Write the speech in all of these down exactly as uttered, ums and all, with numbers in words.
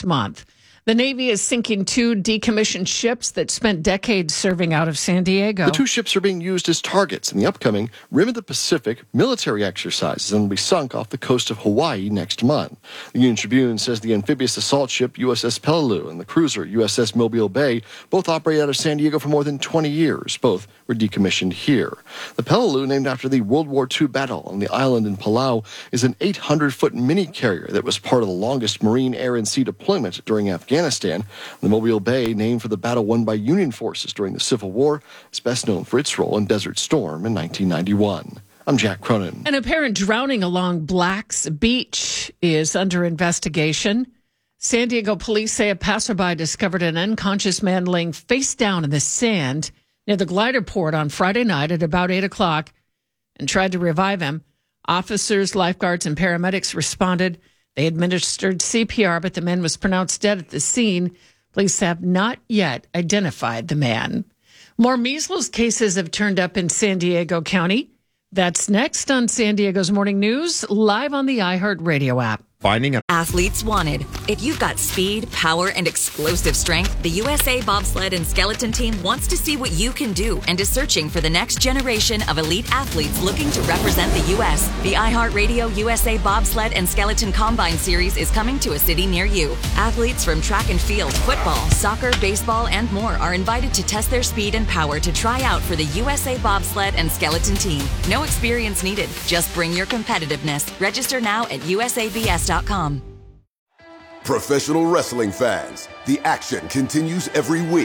next month. The Navy is sinking two decommissioned ships that spent decades serving out of San Diego. The two ships are being used as targets in the upcoming Rim of the Pacific military exercises and will be sunk off the coast of Hawaii next month. The Union Tribune says the amphibious assault ship U S S Peleliu and the cruiser U S S Mobile Bay both operate out of San Diego for more than twenty years. Both were decommissioned here. The Peleliu, named after the World War Two battle on the island in Palau, is an eight hundred foot mini carrier that was part of the longest Marine air and sea deployment during Afghanistan. Afghanistan. The Mobile Bay, named for the battle won by Union forces during the Civil War, is best known for its role in Desert Storm in nineteen ninety-one. I'm Jack Cronin. An apparent drowning along Black's Beach is under investigation. San Diego police say a passerby discovered an unconscious man laying face down in the sand near the glider port on Friday night at about eight o'clock and tried to revive him. Officers, lifeguards, and paramedics responded. They administered C P R, but the man was pronounced dead at the scene. Police have not yet identified the man. More measles cases have turned up in San Diego County. That's next on San Diego's Morning News, live on the iHeartRadio app. Finding a Athletes wanted. If you've got speed, power, and explosive strength, the U S A Bobsled and Skeleton Team wants to see what you can do and is searching for the next generation of elite athletes looking to represent the U S. The iHeartRadio U S A Bobsled and Skeleton Combine Series is coming to a city near you. Athletes from track and field, football, soccer, baseball, and more are invited to test their speed and power to try out for the U S A Bobsled and Skeleton Team. No experience needed. Just bring your competitiveness. Register now at U S A B S dot com. Professional wrestling fans, the action continues every week.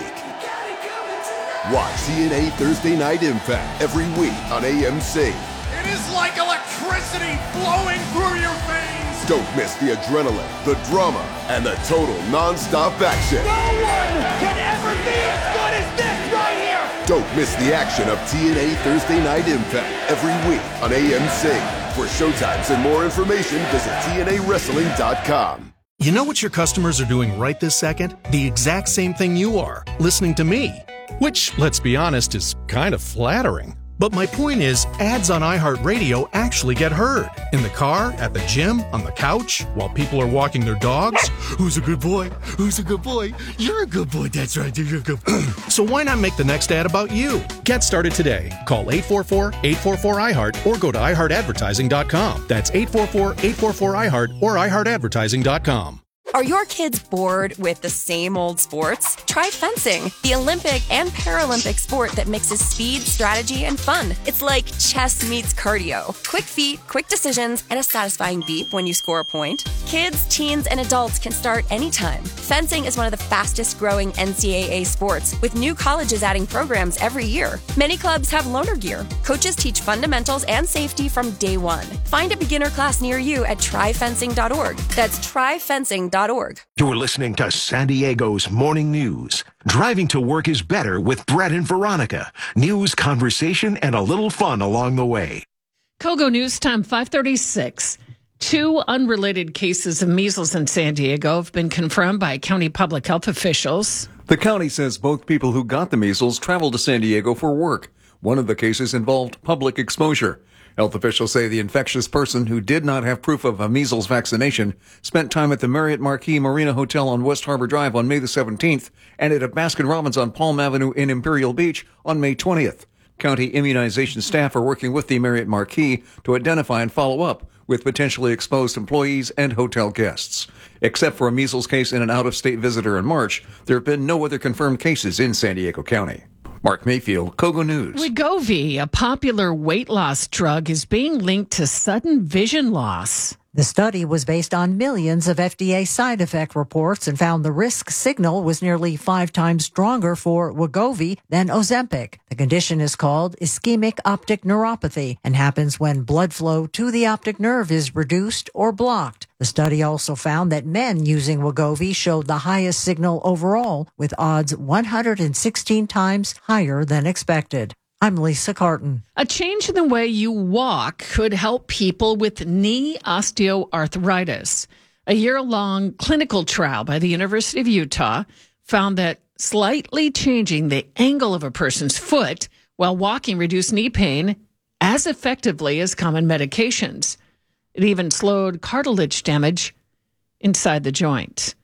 Watch T N A Thursday Night Impact every week on A M C. It is like electricity flowing through your veins. Don't miss the adrenaline, the drama, and the total non-stop action. No one can ever be as good as this right here. Don't miss the action of T N A Thursday Night Impact every week on A M C. For showtimes and more information, visit T N A wrestling dot com. You know what your customers are doing right this second? The exact same thing you are, listening to me. Which, let's be honest, is kind of flattering. But my point is, ads on iHeartRadio actually get heard. In the car, at the gym, on the couch, while people are walking their dogs. Who's a good boy? Who's a good boy? You're a good boy, that's right, you're a good boy. So why not make the next ad about you? Get started today. Call eight four four, eight four four, I heart or go to i heart advertising dot com. That's eight four four, eight four four, I heart or i heart advertising dot com. Are your kids bored with the same old sports? Try fencing, the Olympic and Paralympic sport that mixes speed, strategy, and fun. It's like chess meets cardio. Quick feet, quick decisions, and a satisfying beep when you score a point. Kids, teens, and adults can start anytime. Fencing is one of the fastest growing N C double A sports, with new colleges adding programs every year. Many clubs have loaner gear. Coaches teach fundamentals and safety from day one. Find a beginner class near you at try fencing dot org. That's try fencing dot org. You're listening to San Diego's Morning News. Driving to work is better with Brett and Veronica. News, conversation, and a little fun along the way. Kogo News Time, five thirty-six. Two unrelated cases of measles in San Diego have been confirmed by county public health officials. The county says both people who got the measles traveled to San Diego for work. One of the cases involved public exposure. Health officials say the infectious person, who did not have proof of a measles vaccination, spent time at the Marriott Marquis Marina Hotel on West Harbor Drive on May the seventeenth and at a Baskin-Robbins on Palm Avenue in Imperial Beach on May twentieth. County immunization staff are working with the Marriott Marquis to identify and follow up with potentially exposed employees and hotel guests. Except for a measles case in an out-of-state visitor in March, there have been no other confirmed cases in San Diego County. Mark Mayfield, Kogo News. Wegovy, a popular weight loss drug, is being linked to sudden vision loss. The study was based on millions of F D A side effect reports and found the risk signal was nearly five times stronger for Wegovy than Ozempic. The condition is called ischemic optic neuropathy and happens when blood flow to the optic nerve is reduced or blocked. The study also found that men using Wegovy showed the highest signal overall, with odds one hundred sixteen times higher than expected. I'm Lisa Carton. A change in the way you walk could help people with knee osteoarthritis. A year-long clinical trial by the University of Utah found that slightly changing the angle of a person's foot while walking reduced knee pain as effectively as common medications. It even slowed cartilage damage inside the joint.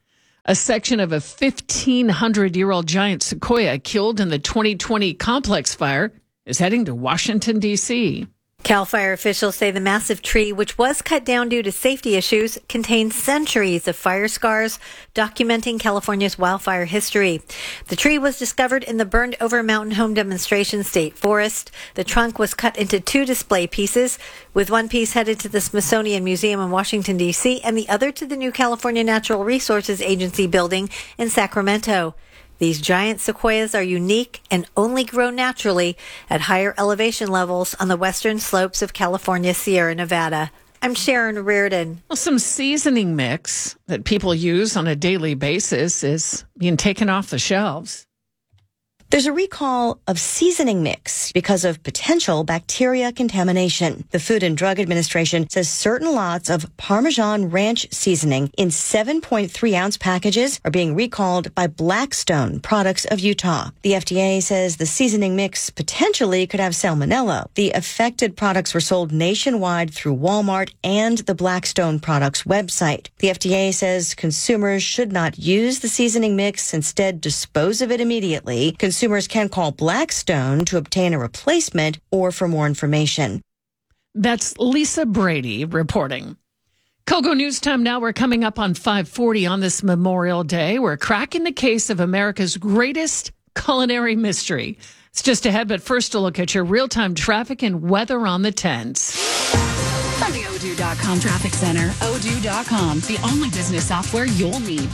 A section of a fifteen hundred year old giant sequoia killed in the twenty twenty complex fire is heading to Washington, D C CAL FIRE officials say the massive tree, which was cut down due to safety issues, contains centuries of fire scars, documenting California's wildfire history. The tree was discovered in the burned over Mountain Home Demonstration State Forest. The trunk was cut into two display pieces, with one piece headed to the Smithsonian Museum in Washington, D C, and the other to the new California Natural Resources Agency building in Sacramento. These giant sequoias are unique and only grow naturally at higher elevation levels on the western slopes of California's Sierra Nevada. I'm Sharon Reardon. Well, some seasoning mix that people use on a daily basis is being taken off the shelves. There's a recall of seasoning mix because of potential bacteria contamination. The Food and Drug Administration says certain lots of Parmesan Ranch seasoning in seven point three ounce packages are being recalled by Blackstone Products of Utah. The F D A says the seasoning mix potentially could have salmonella. The affected products were sold nationwide through Walmart and the Blackstone Products website. The F D A says consumers should not use the seasoning mix, instead dispose of it immediately. Consumers Consumers can call Blackstone to obtain a replacement or for more information. That's Lisa Brady reporting. Kogo News Time now. We're coming up on five forty on this Memorial Day. We're cracking the case of America's greatest culinary mystery. It's just ahead, but first a look at your real-time traffic and weather on the tens. From the Odoo dot com Traffic Center, Odoo dot com, the only business software you'll need.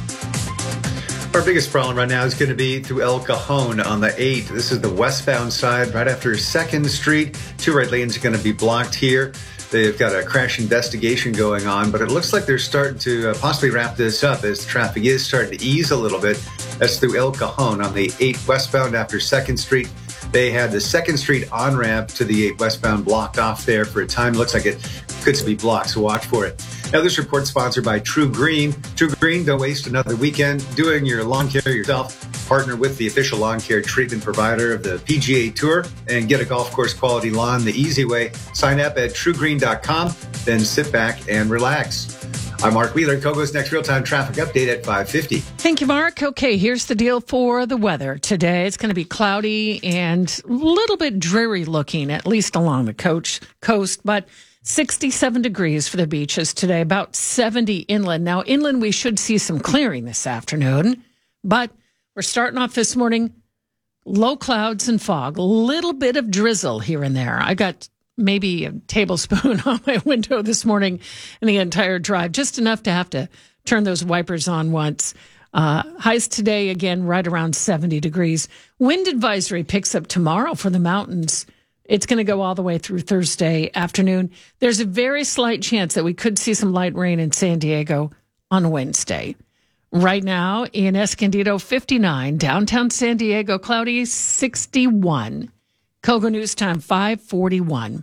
Our biggest problem right now is going to be through El Cajon on the eight. This is the westbound side, right after second Street. Two right lanes are going to be blocked here. They've got a crash investigation going on, but it looks like they're starting to uh, possibly wrap this up as the traffic is starting to ease a little bit. That's through El Cajon on the eight westbound after second Street. They had the second Street on-ramp to the eight westbound blocked off there for a time. Looks like it could be blocked, so watch for it. Now, this report sponsored by True Green. True Green, don't waste another weekend doing your lawn care yourself. Partner with the official lawn care treatment provider of the P G A Tour and get a golf course quality lawn the easy way. Sign up at true green dot com, then sit back and relax. I'm Mark Wheeler. Kogo's next real-time traffic update at five fifty. Thank you, Mark. Okay, here's the deal for the weather today. It's going to be cloudy and a little bit dreary looking, at least along the coast, coast, but sixty-seven degrees for the beaches today, about seventy inland. Now, inland, we should see some clearing this afternoon, but we're starting off this morning, low clouds and fog, a little bit of drizzle here and there. I got maybe a tablespoon on my window this morning in the entire drive, just enough to have to turn those wipers on once. Uh, highs today, again, right around seventy degrees. Wind advisory picks up tomorrow for the mountains. It's going to go all the way through Thursday afternoon. There's a very slight chance that we could see some light rain in San Diego on Wednesday. Right now in Escondido, fifty-nine. Downtown San Diego, cloudy, sixty-one. Kogo News Time, five forty-one.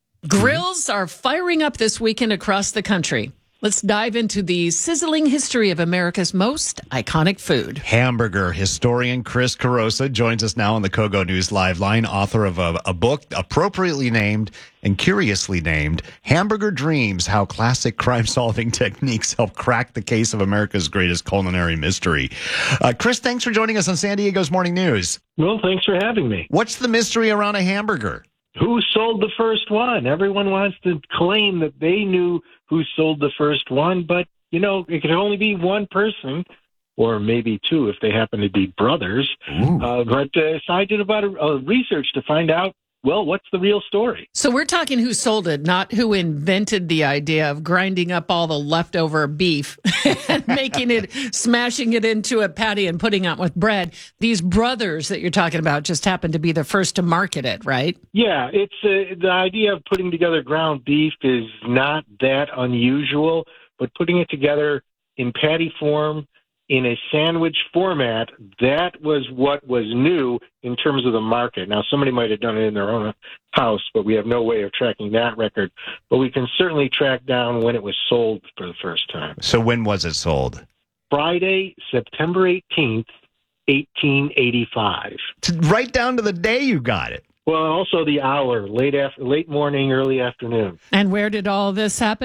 Grills are firing up this weekend across the country. Let's dive into the sizzling history of America's most iconic food. Hamburger historian Chris Carosa joins us now on the Kogo News Live line, author of a, a book appropriately named and curiously named Hamburger Dreams, How Classic Crime-Solving Techniques Help Crack the Case of America's Greatest Culinary Mystery. Uh, Chris, thanks for joining us on San Diego's Morning News. Well, thanks for having me. What's the mystery around a hamburger? Who sold the first one? Everyone wants to claim that they knew who sold the first one, but, you know, it could only be one person, or maybe two if they happen to be brothers. Uh, but uh, so I did about a, a research to find out, well, what's the real story? So we're talking who sold it, not who invented the idea of grinding up all the leftover beef and making it, smashing it into a patty and putting it with bread. These brothers that you're talking about just happened to be the first to market it, right? Yeah, it's uh, the idea of putting together ground beef is not that unusual, but putting it together in patty form, in a sandwich format, that was what was new in terms of the market. Now, somebody might have done it in their own house, but we have no way of tracking that record. But we can certainly track down when it was sold for the first time. So when was it sold? Friday, September eighteenth, eighteen eighty-five. Right down to the day you got it. Well, also the hour, late after, late morning, early afternoon. And where did all this happen?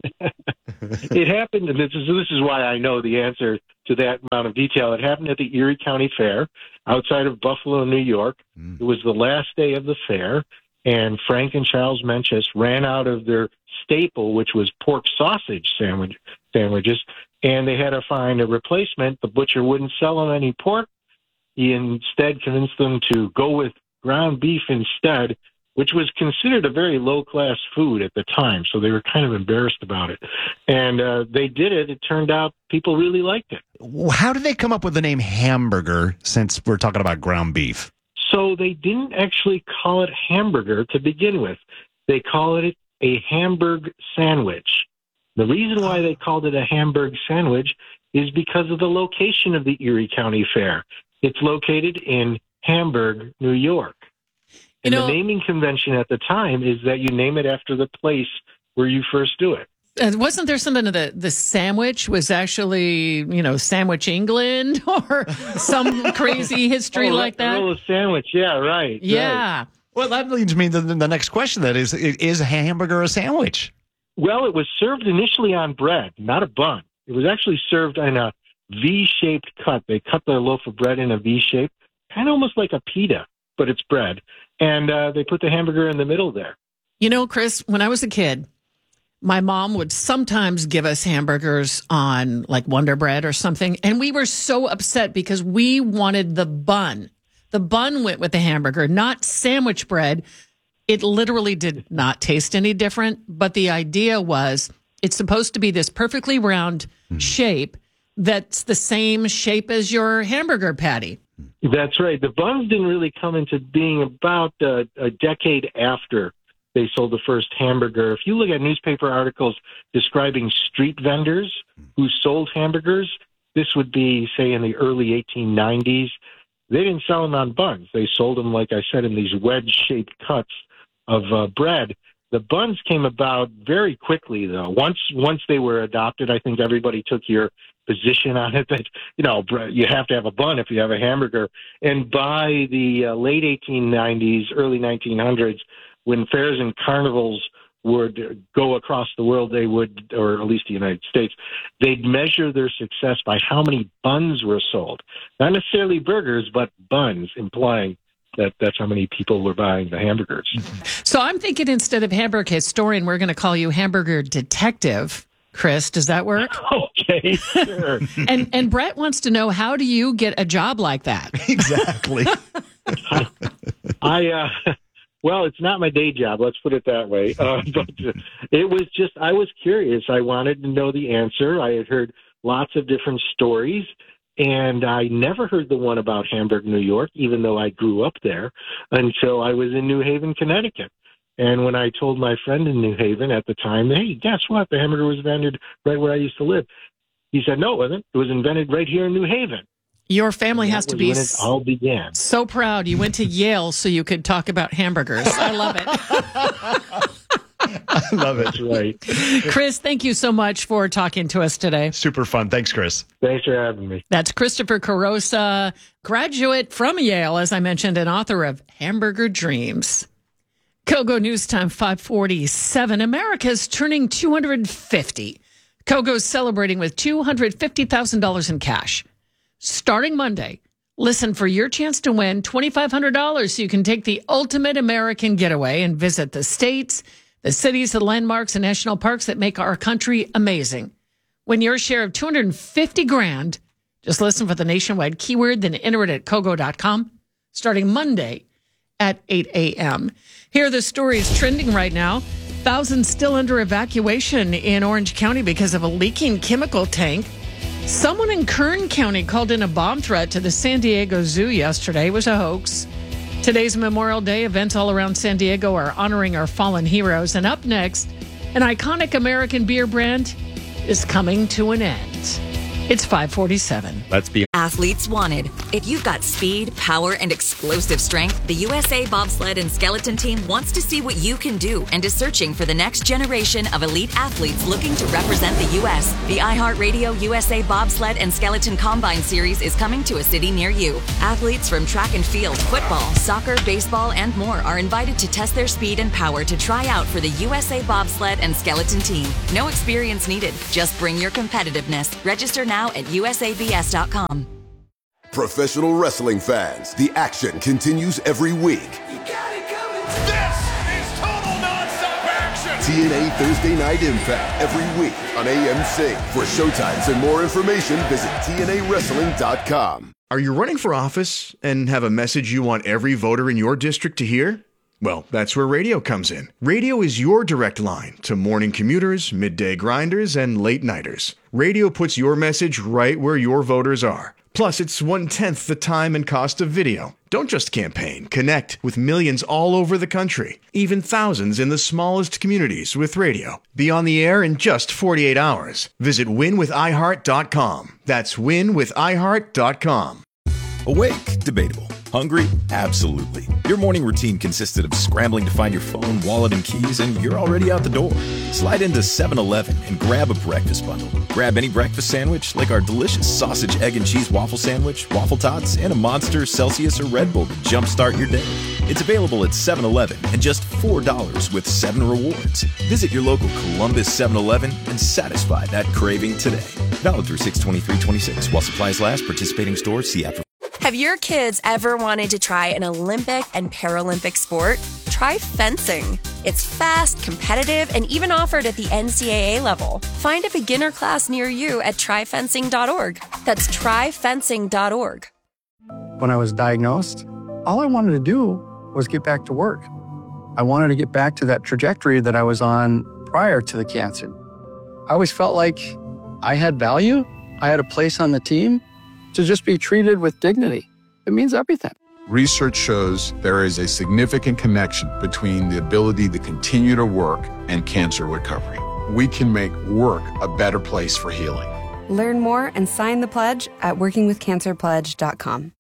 It happened, and this is this is why I know the answer to that amount of detail. It happened at the Erie County Fair outside of Buffalo, New York. Mm. It was the last day of the fair, and Frank and Charles Menches ran out of their staple, which was pork sausage sandwich sandwiches, and they had to find a replacement. The butcher wouldn't sell them any pork. He instead convinced them to go with ground beef instead, which was considered a very low-class food at the time, so they were kind of embarrassed about it. And uh, they did it. It turned out people really liked it. How did they come up with the name hamburger, since we're talking about ground beef? So they didn't actually call it hamburger to begin with. They called it a Hamburg sandwich. The reason why they called it a Hamburg sandwich is because of the location of the Erie County Fair. It's located in Hamburg, New York. And you know, the naming convention at the time is that you name it after the place where you first do it. Uh, wasn't there something of the, the sandwich was actually, you know, Sandwich England or some crazy history oh, like that? Oh, sandwich. Yeah, right. Yeah. Right. Well, that leads me to the next question. That is, is a hamburger a sandwich? Well, it was served initially on bread, not a bun. It was actually served in a V-shaped cut. They cut the loaf of bread in a V shape, kind of almost like a pita, but it's bread. And uh, they put the hamburger in the middle there. You know, Chris, when I was a kid, my mom would sometimes give us hamburgers on like Wonder Bread or something. And we were so upset because we wanted the bun. The bun went with the hamburger, not sandwich bread. It literally did not taste any different. But the idea was it's supposed to be this perfectly round mm. shape that's the same shape as your hamburger patty. That's right. The buns didn't really come into being about uh, a decade after they sold the first hamburger. If you look at newspaper articles describing street vendors who sold hamburgers, this would be, say, in the early eighteen nineties. They didn't sell them on buns. They sold them, like I said, in these wedge-shaped cuts of uh, bread. The buns came about very quickly, though. Once once they were adopted, I think everybody took your position on it that, you know, you have to have a bun if you have a hamburger. And by the uh, late eighteen nineties, early nineteen hundreds, when fairs and carnivals would go across the world, they would, or at least the United States, they'd measure their success by how many buns were sold. Not necessarily burgers, but buns, implying that that's how many people were buying the hamburgers. So I'm thinking instead of hamburger historian, we're going to call you hamburger detective. Chris, does that work? Okay, sure. and and Brett wants to know, how do you get a job like that? Exactly. I, I uh, well, it's not my day job. Let's put it that way. Uh, but it was just, I was curious. I wanted to know the answer. I had heard lots of different stories, and I never heard the one about Hamburg, New York, even though I grew up there, until I was in New Haven, Connecticut. And when I told my friend in New Haven at the time, hey, guess what? The hamburger was invented right where I used to live. He said, no, it wasn't. It was invented right here in New Haven. Your family has to be when it all began. So proud. You went to Yale so you could talk about hamburgers. I love it. I love it. That's right. Chris, thank you so much for talking to us today. Super fun. Thanks, Chris. Thanks for having me. That's Christopher Carosa, graduate from Yale, as I mentioned, and author of Hamburger Dreams. Kogo News Time five forty-seven. America's turning two hundred fifty. Kogo's celebrating with two hundred fifty thousand dollars in cash. Starting Monday, listen for your chance to win two thousand five hundred dollars so you can take the ultimate American getaway and visit the states, the cities, the landmarks, and national parks that make our country amazing. Win your share of two hundred fifty grand. Just listen for the nationwide keyword, then enter it at kogo dot com. Starting Monday at eight a.m. Here are the stories trending right now. Thousands still under evacuation in Orange County because of a leaking chemical tank. Someone in Kern County called in a bomb threat to the San Diego Zoo yesterday. It was a hoax. Today's Memorial Day. Events all around San Diego are honoring our fallen heroes. And up next, an iconic American beer brand is coming to an end. It's five forty-seven. Let's be Athletes wanted. If you've got speed, power, and explosive strength, the U S A Bobsled and Skeleton Team wants to see what you can do and is searching for the next generation of elite athletes looking to represent the U S. The iHeartRadio U S A Bobsled and Skeleton Combine Series is coming to a city near you. Athletes from track and field, football, soccer, baseball, and more are invited to test their speed and power to try out for the U S A Bobsled and Skeleton Team. No experience needed. Just bring your competitiveness. Register now at U S A B S dot com. Professional wrestling fans, the action continues every week. This is total nonstop action. T N A Thursday Night Impact every week on A M C. For showtimes and more information, visit T N A wrestling dot com. Are you running for office and have a message you want every voter in your district to hear? Well, that's where radio comes in. Radio is your direct line to morning commuters, midday grinders, and late nighters. Radio puts your message right where your voters are. Plus, it's one-tenth the time and cost of video. Don't just campaign. Connect with millions all over the country, even thousands in the smallest communities with radio. Be on the air in just forty-eight hours. Visit win with i heart dot com. That's win with i heart dot com. Awake? Debatable. Hungry? Absolutely. Your morning routine consisted of scrambling to find your phone, wallet, and keys, and you're already out the door. Slide into seven eleven and grab a breakfast bundle. Grab any breakfast sandwich, like our delicious sausage, egg, and cheese waffle sandwich, waffle tots, and a Monster, Celsius, or Red Bull to jumpstart your day. It's available at seven eleven and just four dollars with seven rewards. Visit your local Columbus seven eleven and satisfy that craving today. Valid through six twenty-three twenty-six. While supplies last, participating stores, see app. Have your kids ever wanted to try an Olympic and Paralympic sport? Try fencing. It's fast, competitive, and even offered at the N C double A level. Find a beginner class near you at try fencing dot org. That's try fencing dot org. When I was diagnosed, all I wanted to do was get back to work. I wanted to get back to that trajectory that I was on prior to the cancer. I always felt like I had value, I had a place on the team. To just be treated with dignity, it means everything. Research shows there is a significant connection between the ability to continue to work and cancer recovery. We can make work a better place for healing. Learn more and sign the pledge at working with cancer pledge dot com.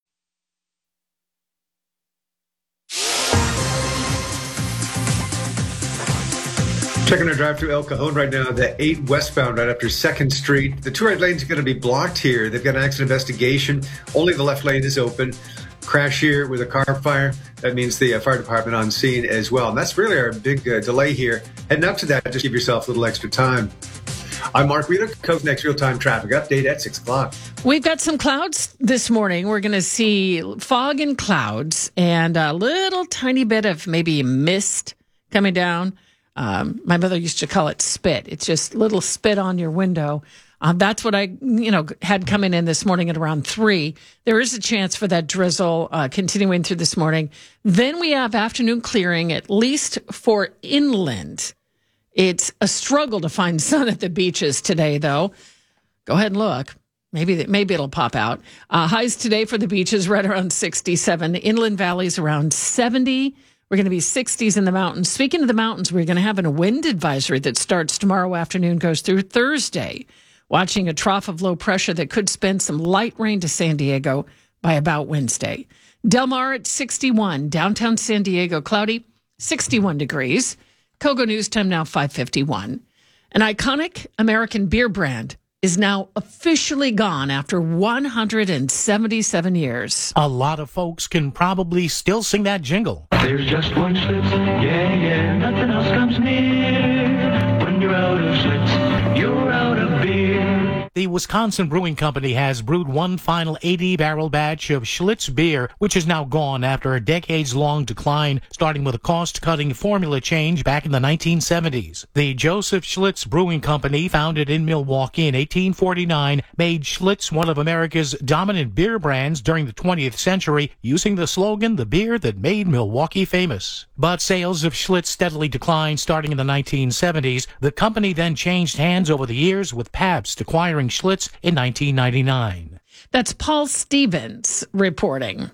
Checking our drive through El Cajon right now, the eight westbound right after second Street. The two right lanes are going to be blocked here. They've got an accident investigation. Only the left lane is open. Crash here with a car fire. That means the uh, fire department on scene as well. And that's really our big uh, delay here. Heading up to that, just give yourself a little extra time. I'm Mark Wheeler. Coast Next real-time traffic update at six o'clock. We've got some clouds this morning. We're going to see fog and clouds and a little tiny bit of maybe mist coming down. Um, my mother used to call it spit. It's just little spit on your window. Um, that's what I, you know, had coming in this morning at around three. There is a chance for that drizzle uh, continuing through this morning. Then we have afternoon clearing, at least for inland. It's a struggle to find sun at the beaches today, though. Go ahead and look. Maybe maybe it'll pop out. Uh, highs today for the beaches right around sixty-seven. Inland valleys around seventy. We're going to be sixties in the mountains. Speaking of the mountains, we're going to have a wind advisory that starts tomorrow afternoon, goes through Thursday. Watching a trough of low pressure that could spend some light rain to San Diego by about Wednesday. Del Mar at sixty-one. Downtown San Diego cloudy, sixty-one degrees. Kogo News Time now five fifty-one. An iconic American beer brand is now officially gone after one hundred seventy-seven years. A lot of folks can probably still sing that jingle. There's just one Schlitz, yeah, yeah, nothing else comes near. When you're out of Schlitz, you're out of beer. The Wisconsin Brewing Company has brewed one final eighty-barrel batch of Schlitz beer, which is now gone after a decades-long decline, starting with a cost-cutting formula change back in the nineteen seventies. The Joseph Schlitz Brewing Company, founded in Milwaukee in eighteen forty-nine, made Schlitz one of America's dominant beer brands during the twentieth century, using the slogan, "The beer that made Milwaukee famous." But sales of Schlitz steadily declined starting in the nineteen seventies. The company then changed hands over the years, with Pabst acquiring Schlitz in nineteen ninety-nine. That's Paul Stevens reporting.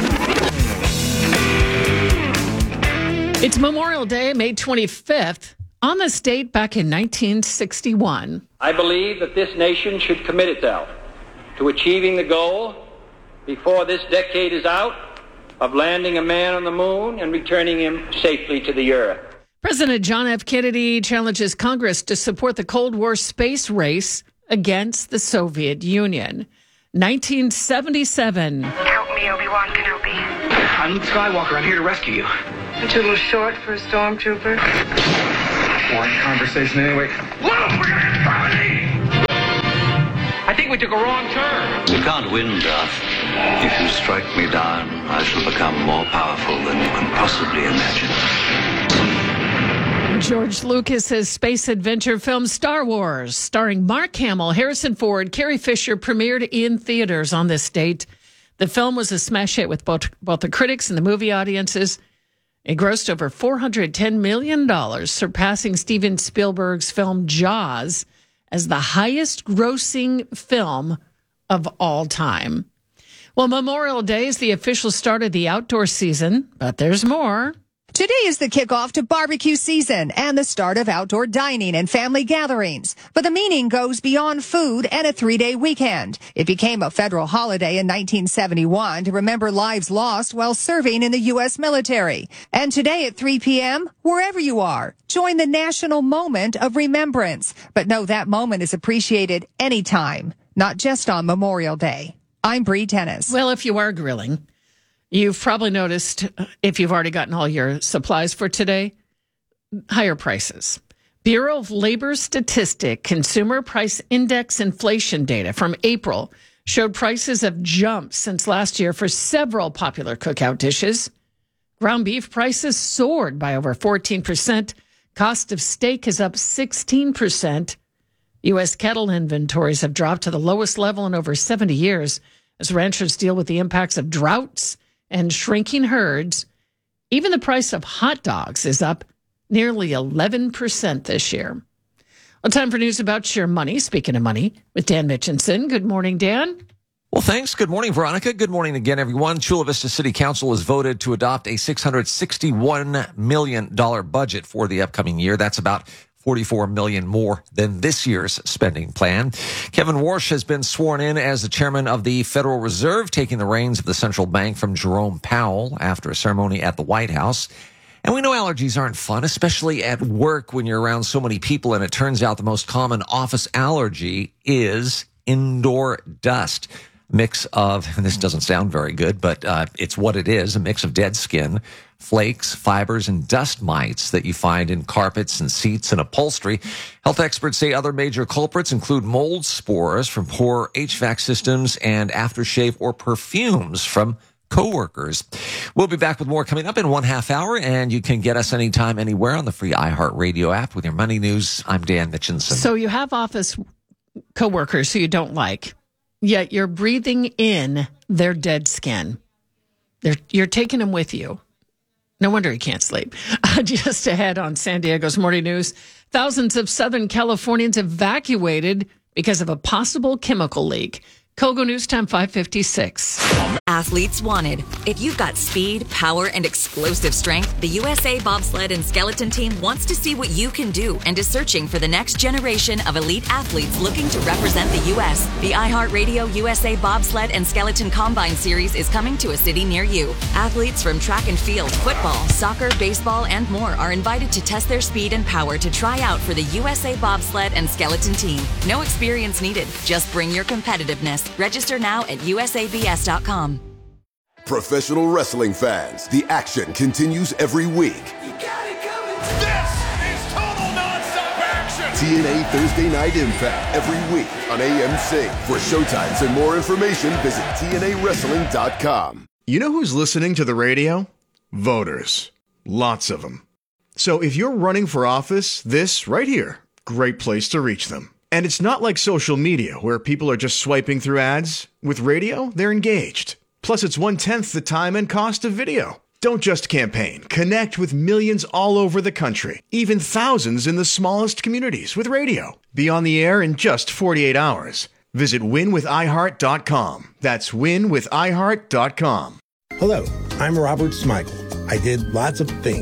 It's Memorial Day, May twenty-fifth. On this date, back in nineteen sixty-one. I believe that this nation should commit itself to achieving the goal before this decade is out of landing a man on the moon and returning him safely to the earth. President John F. Kennedy challenges Congress to support the Cold War space race against the Soviet Union. nineteen seventy-seven. Help me, Obi-Wan Kenobi. I'm Luke Skywalker. I'm here to rescue you. Aren't you a little short for a stormtrooper? Boring conversation anyway. Luke, we're gonna get trouble. I think we took a wrong turn. You can't win, Darth. If you strike me down, I shall become more powerful than you can possibly imagine. George Lucas's space adventure film Star Wars, starring Mark Hamill, Harrison Ford, Carrie Fisher, premiered in theaters on this date. The film was a smash hit with both, both the critics and the movie audiences. It grossed over four hundred ten million dollars, surpassing Steven Spielberg's film Jaws as the highest grossing film of all time. Well, Memorial Day is the official start of the outdoor season, but there's more. Today is the kickoff to barbecue season and the start of outdoor dining and family gatherings. But the meaning goes beyond food and a three-day weekend. It became a federal holiday in nineteen seventy-one to remember lives lost while serving in the U S military. And today at three p.m., wherever you are, join the national moment of remembrance. But know that moment is appreciated anytime, not just on Memorial Day. I'm Bree Tennis. Well, if you are grilling, you've probably noticed, if you've already gotten all your supplies for today, higher prices. Bureau of Labor Statistic Consumer Price Index inflation data from April showed prices have jumped since last year for several popular cookout dishes. Ground beef prices soared by over fourteen percent. Cost of steak is up sixteen percent. U S cattle inventories have dropped to the lowest level in over seventy years as ranchers deal with the impacts of droughts and shrinking herds. Even the price of hot dogs is up nearly eleven percent this year. Well, time for news about your money. Speaking of money, with Dan Mitchinson. Good morning, Dan. Well, thanks. Good morning, Veronica. Good morning again, everyone. Chula Vista City Council has voted to adopt a six hundred sixty-one million dollars budget for the upcoming year. That's about forty-four million dollars more than this year's spending plan. Kevin Warsh has been sworn in as the chairman of the Federal Reserve, taking the reins of the central bank from Jerome Powell after a ceremony at the White House. And we know allergies aren't fun, especially at work when you're around so many people. And it turns out the most common office allergy is indoor dust. Mix of, and this doesn't sound very good, but uh, it's what it is, a mix of dead skin, flakes, fibers, and dust mites that you find in carpets and seats and upholstery. Health experts say other major culprits include mold spores from poor H V A C systems and aftershave or perfumes from coworkers. We'll be back with more coming up in one half hour, and you can get us anytime, anywhere on the free iHeartRadio app with your money news. I'm Dan Mitchinson. So you have office coworkers who you don't like, yet you're breathing in their dead skin. They're, you're taking them with you. No wonder he can't sleep. Just ahead on San Diego's Morning News, thousands of Southern Californians evacuated because of a possible chemical leak. Kogo News Time five fifty-six. Athletes wanted. If you've got speed, power, and explosive strength, the U S A Bobsled and Skeleton Team wants to see what you can do and is searching for the next generation of elite athletes looking to represent the U S. The iHeartRadio U S A Bobsled and Skeleton Combine Series is coming to a city near you. Athletes from track and field, football, soccer, baseball, and more are invited to test their speed and power to try out for the U S A Bobsled and Skeleton Team. No experience needed. Just bring your competitiveness. Register now at U S A B S dot com. Professional wrestling fans, the action continues every week. This is total nonstop action. T N A Thursday Night Impact every week on A M C. For showtimes and more information, visit T N A wrestling dot com. You know who's listening to the radio? Voters. Lots of them. So if you're running for office, this right here, great place to reach them. And it's not like social media where people are just swiping through ads. With radio, they're engaged. Plus, it's one-tenth the time and cost of video. Don't just campaign. Connect with millions all over the country, even thousands in the smallest communities with radio. Be on the air in just forty-eight hours. Visit win with i heart dot com. That's win with i heart dot com. Hello, I'm Robert Smigel. I did lots of things.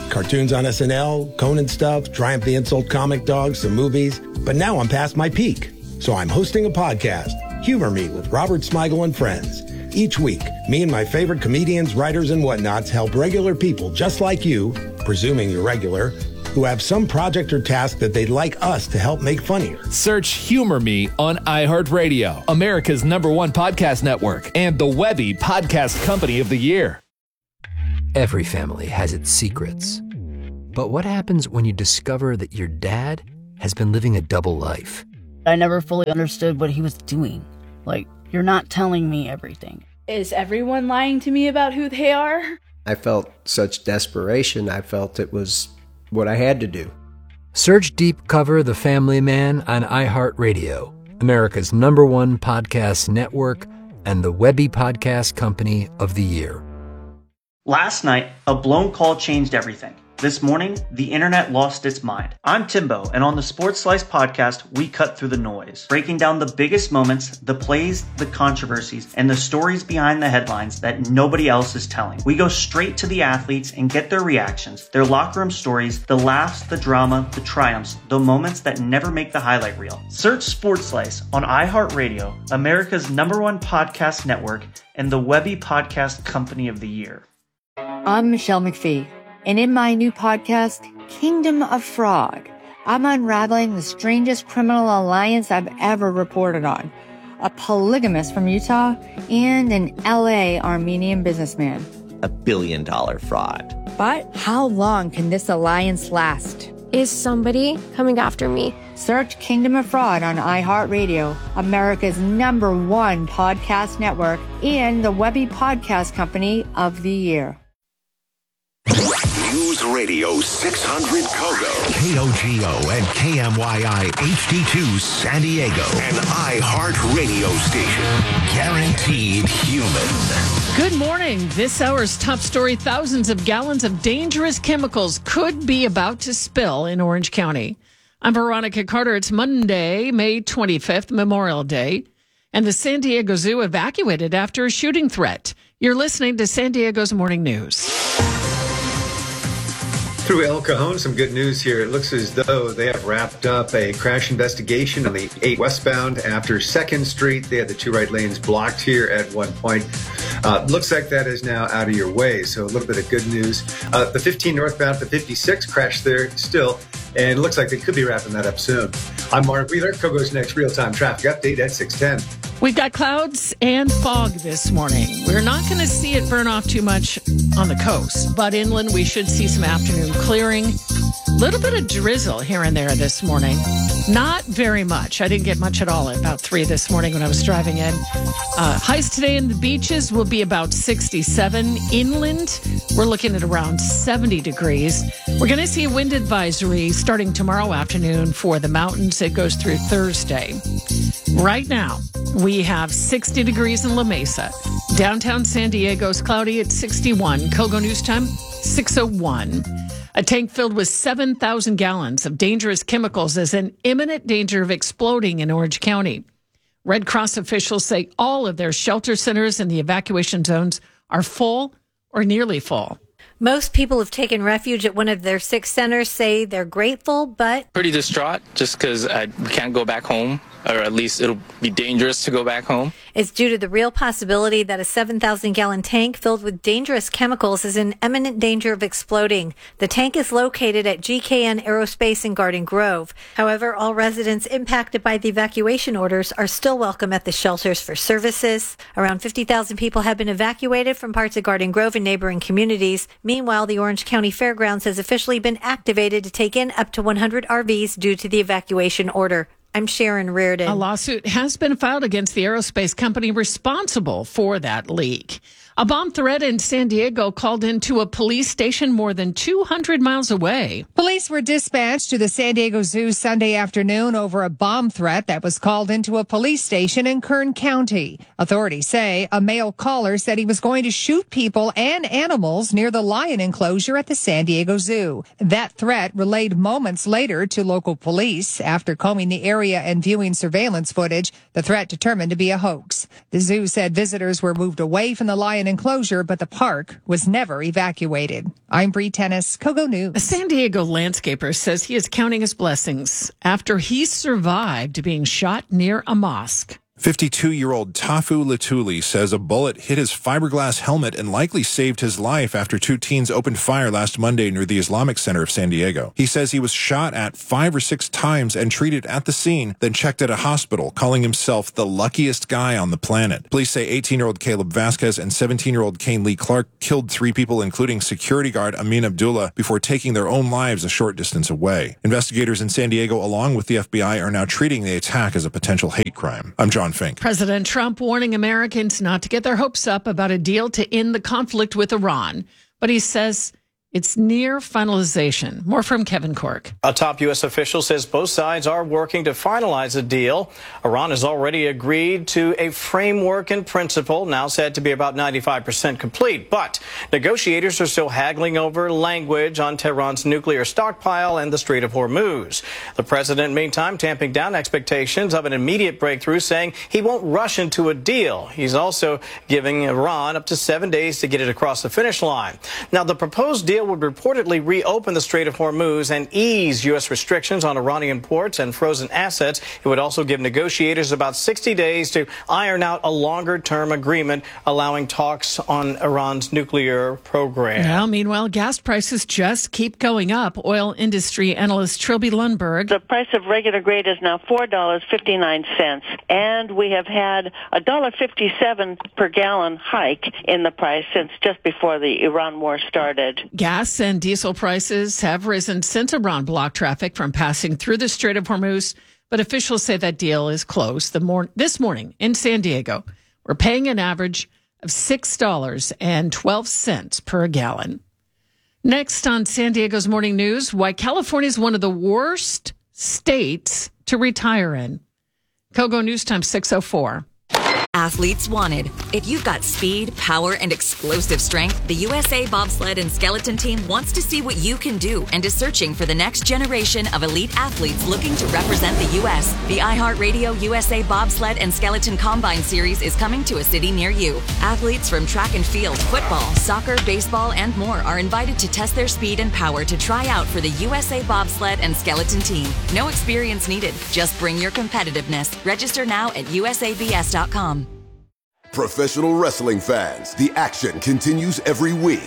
Cartoons on S N L, Conan stuff, Triumph the Insult comic dogs, some movies. But now I'm past my peak. So I'm hosting a podcast, Humor Me with Robert Smigel and Friends. Each week, me and my favorite comedians, writers, and whatnots help regular people just like you, presuming you're regular, who have some project or task that they'd like us to help make funnier. Search Humor Me on iHeartRadio, America's number one podcast network, and the Webby Podcast Company of the Year. Every family has its secrets. But what happens when you discover that your dad has been living a double life? I never fully understood what he was doing. Like, you're not telling me everything. Is everyone lying to me about who they are? I felt such desperation. I felt it was what I had to do. Search Deep Cover The Family Man on iHeartRadio, America's number one podcast network, and the Webby Podcast Company of the Year. Last night, a blown call changed everything. This morning, the internet lost its mind. I'm Timbo, and on the Sports Slice podcast, we cut through the noise, breaking down the biggest moments, the plays, the controversies, and the stories behind the headlines that nobody else is telling. We go straight to the athletes and get their reactions, their locker room stories, the laughs, the drama, the triumphs, the moments that never make the highlight reel. Search Sports Slice on iHeartRadio, America's number one podcast network, and the Webby Podcast Company of the Year. I'm Michelle McPhee. And in my new podcast, Kingdom of Fraud, I'm unraveling the strangest criminal alliance I've ever reported on. A polygamist from Utah and an L A Armenian businessman. A billion dollar fraud. But how long can this alliance last? Is somebody coming after me? Search Kingdom of Fraud on iHeartRadio, America's number one podcast network, and the Webby Podcast Company of the Year. News Radio six hundred Kogo. K O G O and K M Y I H D two San Diego. An iHeart radio station. Guaranteed human. Good morning. This hour's top story, thousands of gallons of dangerous chemicals could be about to spill in Orange County. I'm Veronica Carter. It's Monday, May twenty-fifth, Memorial Day, and the San Diego Zoo evacuated after a shooting threat. You're listening to San Diego's Morning News. Through El Cajon, some good news here. It looks as though they have wrapped up a crash investigation on the eight westbound after second Street. They had the two right lanes blocked here at one point. Uh, looks like that is now out of your way, so a little bit of good news. Uh, the fifteen northbound, the fifty-six crashed there still, and it looks like they could be wrapping that up soon. I'm Mark Wheeler. Kogo's next real-time traffic update at six ten. We've got clouds and fog this morning. We're not going to see it burn off too much on the coast, but inland we should see some afternoon clearing. A little bit of drizzle here and there this morning. Not very much. I didn't get much at all at about three this morning when I was driving in. Uh, highs today in the beaches will be about sixty-seven. Inland, we're looking at around seventy degrees. We're going to see a wind advisory starting tomorrow afternoon for the mountains. It goes through Thursday. Right now, we have sixty degrees in La Mesa. Downtown San Diego's cloudy at sixty-one. Kogo News Time, six oh one. A tank filled with seven thousand gallons of dangerous chemicals is in imminent danger of exploding in Orange County. Red Cross officials say all of their shelter centers in the evacuation zones are full or nearly full. Most people who've taken refuge at one of their six centers say they're grateful, but pretty distraught just because we can't go back home, or at least it'll be dangerous to go back home. It's due to the real possibility that a seven thousand gallon tank filled with dangerous chemicals is in imminent danger of exploding. The tank is located at G K N Aerospace in Garden Grove. However, all residents impacted by the evacuation orders are still welcome at the shelters for services. Around fifty thousand people have been evacuated from parts of Garden Grove and neighboring communities. Meanwhile, the Orange County Fairgrounds has officially been activated to take in up to one hundred R Vs due to the evacuation order. I'm Sharon Reardon. A lawsuit has been filed against the aerospace company responsible for that leak. A bomb threat in San Diego called into a police station more than two hundred miles away. Police were dispatched to the San Diego Zoo Sunday afternoon over a bomb threat that was called into a police station in Kern County. Authorities say a male caller said he was going to shoot people and animals near the lion enclosure at the San Diego Zoo. That threat relayed moments later to local police. After combing the area and viewing surveillance footage, the threat determined to be a hoax. The zoo said visitors were moved away from the lion an enclosure, but the park was never evacuated. I'm Bree Tennis, Kogo News. A San Diego landscaper says he is counting his blessings after he survived being shot near a mosque. fifty-two-year-old Tafu Latuli says a bullet hit his fiberglass helmet and likely saved his life after two teens opened fire last Monday near the Islamic Center of San Diego. He says he was shot at five or six times and treated at the scene, then checked at a hospital, calling himself the luckiest guy on the planet. Police say eighteen-year-old Caleb Vasquez and seventeen-year-old Kane Lee Clark killed three people, including security guard Amin Abdullah, before taking their own lives a short distance away. Investigators in San Diego, along with the F B I, are now treating the attack as a potential hate crime. I'm John Fink. President Trump warning Americans not to get their hopes up about a deal to end the conflict with Iran, but he says it's near finalization. More from Kevin Cork. A top U S official says both sides are working to finalize a deal. Iran has already agreed to a framework in principle, now said to be about ninety-five percent complete. But negotiators are still haggling over language on Tehran's nuclear stockpile and the Strait of Hormuz. The president, meantime, tamping down expectations of an immediate breakthrough, saying he won't rush into a deal. He's also giving Iran up to seven days to get it across the finish line. Now, the proposed deal would reportedly reopen the Strait of Hormuz and ease U S restrictions on Iranian ports and frozen assets. It would also give negotiators about sixty days to iron out a longer-term agreement allowing talks on Iran's nuclear program. Well, meanwhile, gas prices just keep going up. Oil industry analyst Trilby Lundberg. The price of regular grade is now four dollars and fifty-nine cents, and we have had a one dollar fifty-seven per gallon hike in the price since just before the Iran war started. Gas and diesel prices have risen since Iran blocked traffic from passing through the Strait of Hormuz, but officials say that deal is closed. The mor- this morning in San Diego, we're paying an average of six dollars and twelve cents per gallon. Next on San Diego's Morning News, why California is one of the worst states to retire in. Kogo News Time six oh four. Athletes wanted. If you've got speed, power, and explosive strength, the U S A Bobsled and Skeleton Team wants to see what you can do and is searching for the next generation of elite athletes looking to represent the U S. The iHeartRadio U S A Bobsled and Skeleton Combine Series is coming to a city near you. Athletes from track and field, football, soccer, baseball, and more are invited to test their speed and power to try out for the U S A Bobsled and Skeleton Team. No experience needed. Just bring your competitiveness. Register now at U S A B S dot com. Professional wrestling fans, the action continues every week.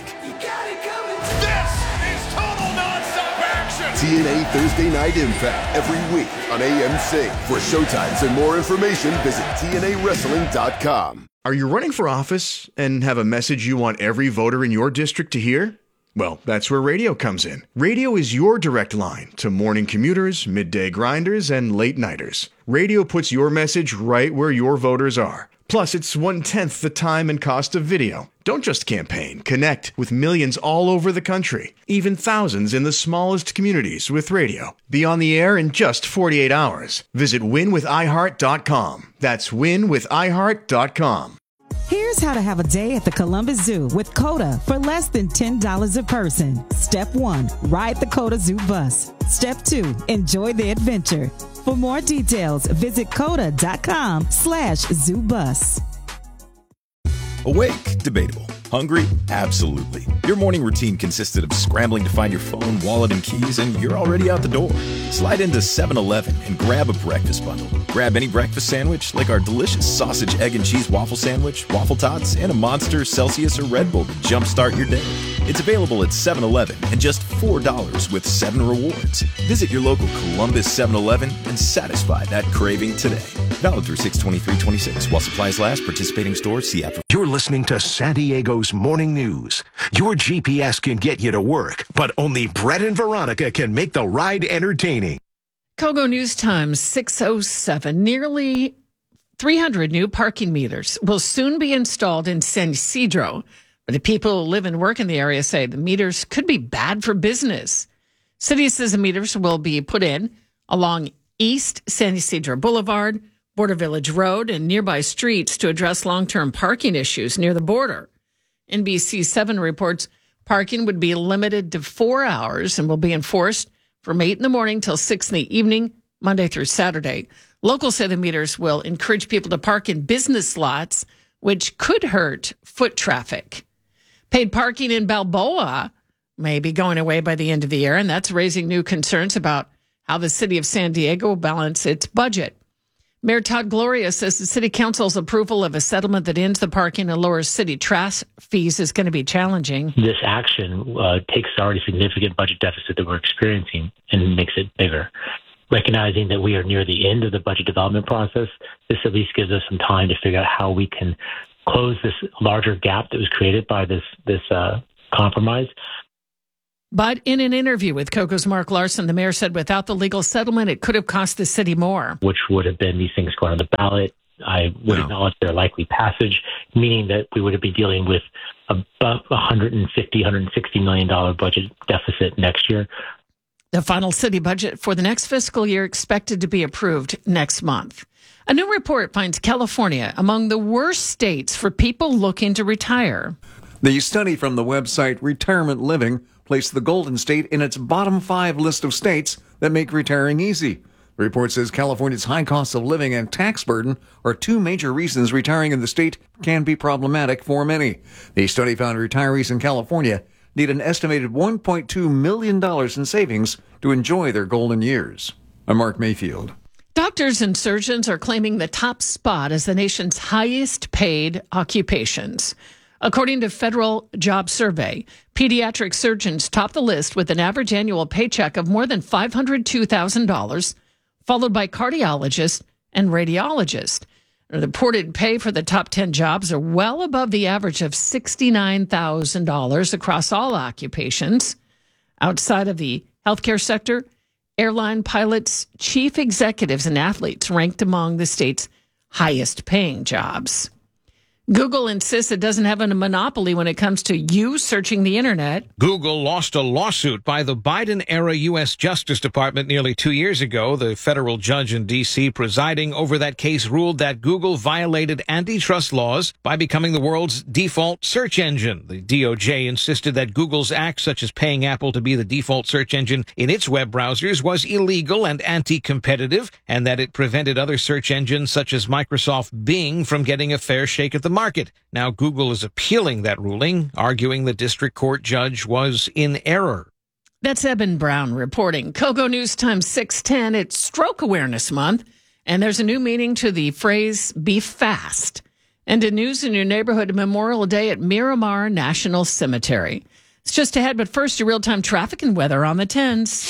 This is total nonstop action. T N A Thursday Night Impact every week on A M C. For showtimes and more information, visit T N A wrestling dot com. Are you running for office and have a message you want every voter in your district to hear? Well, that's where radio comes in. Radio is your direct line to morning commuters, midday grinders, and late nighters. Radio puts your message right where your voters are. Plus, it's one-tenth the time and cost of video. Don't just campaign. Connect with millions all over the country, even thousands in the smallest communities with radio. Be on the air in just forty-eight hours. Visit win with i heart dot com. That's win with i heart dot com. Here's how to have a day at the Columbus Zoo with COTA for less than ten dollars a person. Step one, ride the COTA Zoo bus. Step two, enjoy the adventure. For more details, visit coda dot com slash zoo bus. Awake? Debatable. Hungry? Absolutely. Your morning routine consisted of scrambling to find your phone, wallet, and keys, and you're already out the door. Slide into seven eleven and grab a breakfast bundle. Grab any breakfast sandwich, like our delicious sausage, egg, and cheese waffle sandwich, waffle tots, and a Monster, Celsius, or Red Bull to jumpstart your day. It's available at seven eleven and just four dollars with seven rewards. Visit your local Columbus seven eleven and satisfy that craving today. Valid through six twenty-three twenty-six. While supplies last, participating stores, see app. You're listening to San Diego's Morning News. Your G P S can get you to work, but only Brett and Veronica can make the ride entertaining. Kogo News Time six oh seven. Nearly three hundred new parking meters will soon be installed in San Ysidro. But the people who live and work in the area say the meters could be bad for business. City says the meters will be put in along East San Ysidro Boulevard, Border Village Road, and nearby streets to address long-term parking issues near the border. N B C seven reports parking would be limited to four hours and will be enforced from eight in the morning till six in the evening, Monday through Saturday. Locals say the meters will encourage people to park in business lots which could hurt foot traffic. Paid parking in Balboa may be going away by the end of the year, and that's raising new concerns about how the city of San Diego will balance its budget. Mayor Todd Gloria says the city council's approval of a settlement that ends the parking and lowers city trash fees is going to be challenging. This action uh, takes the already significant budget deficit that we're experiencing and makes it bigger. Recognizing that we are near the end of the budget development process, this at least gives us some time to figure out how we can close this larger gap that was created by this this uh, compromise. But in an interview with Kogo's Mark Larson, the mayor said without the legal settlement, it could have cost the city more. Which would have been these things going on the ballot. I would No. acknowledge their likely passage, meaning that we would be dealing with about one hundred fifty, one hundred sixty million dollars budget deficit next year. The final city budget for the next fiscal year expected to be approved next month. A new report finds California among the worst states for people looking to retire. The study from the website Retirement Living placed the Golden State in its bottom five list of states that make retiring easy. The report says California's high cost of living and tax burden are two major reasons retiring in the state can be problematic for many. The study found retirees in California need an estimated one point two million dollars in savings to enjoy their golden years. I'm Mark Mayfield. Doctors and surgeons are claiming the top spot as the nation's highest paid occupations. According to Federal Job Survey, pediatric surgeons top the list with an average annual paycheck of more than five hundred two thousand dollars, followed by cardiologists and radiologists. The reported pay for the top ten jobs are well above the average of sixty-nine thousand dollars across all occupations. Outside of the healthcare sector, airline pilots, chief executives, and athletes ranked among the state's highest paying jobs. Google insists it doesn't have a monopoly when it comes to you searching the internet. Google lost a lawsuit by the Biden-era U S Justice Department nearly two years ago. The federal judge in D C presiding over that case ruled that Google violated antitrust laws by becoming the world's default search engine. The D O J insisted that Google's acts, such as paying Apple to be the default search engine in its web browsers, was illegal and anti-competitive, and that it prevented other search engines, such as Microsoft Bing, from getting a fair shake at the market. Now Google is appealing that ruling, arguing the district court judge was in error. That's Eben Brown reporting. Kogo News Time six ten. It's Stroke Awareness Month, and there's a new meaning to the phrase "be fast." And in news in your neighborhood, Memorial Day at Miramar National Cemetery. It's just ahead, but first, your real-time traffic and weather on the tens.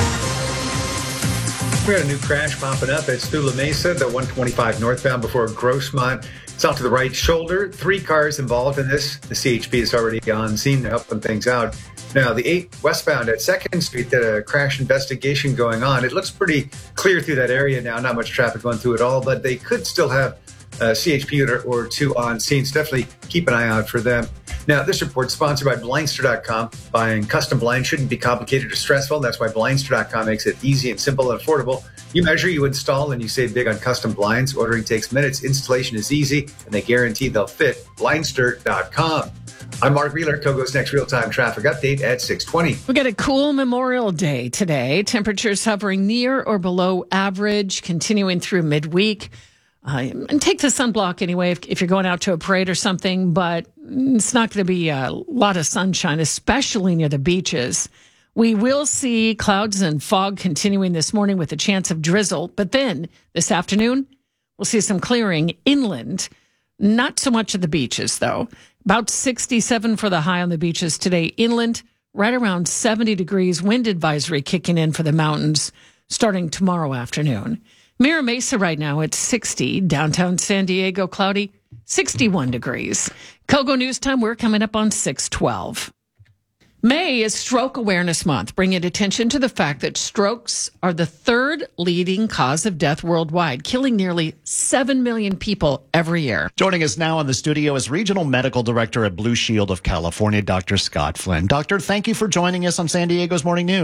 We got a new crash popping up. It's through La Mesa, the one twenty-five northbound before Grossmont. It's off to the right shoulder. Three cars involved in this. The C H P is already on scene to helping things out. Now, the eight westbound at second Street, did a crash investigation going on. It looks pretty clear through that area now. Not much traffic going through at all, but they could still have a C H P or, or two on scene. So definitely keep an eye out for them. Now, this report is sponsored by Blindster dot com. Buying custom blinds shouldn't be complicated or stressful. That's why Blindster dot com makes it easy and simple and affordable. You measure, you install, and you save big on custom blinds. Ordering takes minutes. Installation is easy, and they guarantee they'll fit. Blindster dot com. I'm Mark Wheeler. Kogo's next real-time traffic update at six twenty. We got a cool Memorial Day today. Temperatures hovering near or below average, continuing through midweek. Uh, and take the sunblock anyway if, if you're going out to a parade or something, but it's not going to be a lot of sunshine, especially near the beaches. We will see clouds and fog continuing this morning with a chance of drizzle, but then this afternoon, we'll see some clearing inland. Not so much at the beaches, though. About sixty-seven for the high on the beaches today. Inland, right around seventy degrees. Wind advisory kicking in for the mountains starting tomorrow afternoon. Mira Mesa right now at sixty. Downtown San Diego, cloudy, sixty-one degrees. Kogo News Time, we're coming up on six twelve. May is Stroke Awareness Month, bringing attention to the fact that strokes are the third leading cause of death worldwide, killing nearly seven million people every year. Joining us now in the studio is Regional Medical Director at Blue Shield of California, Doctor Scott Flynn. Doctor, thank you for joining us on San Diego's Morning News.